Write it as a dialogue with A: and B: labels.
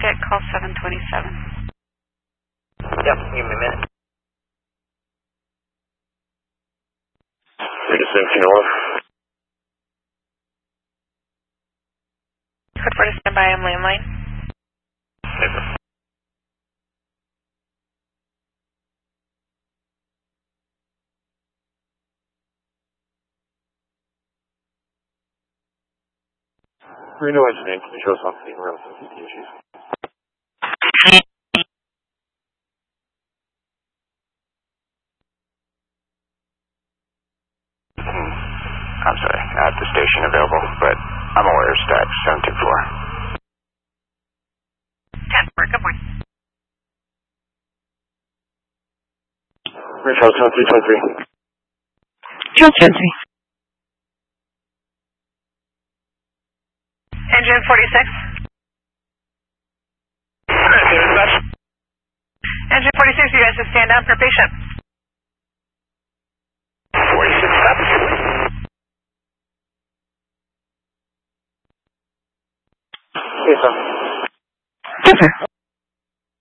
A: get call 727.
B: Yep, give me a minute.
C: Take a 17 off.
A: Code 4 to stand by, I'm landline.
C: Paper. Reno engineering, can you show us something around some safety issues?
D: I'm sorry, at the station available, but I'm aware of stack 724.
A: 10-4, good morning.
C: Reno 7323.
E: Charles 73.
A: Engine 46. Engine 46, you guys just stand down for patient.
D: 46 steps.
C: Yes, sir.
E: Yes, sir.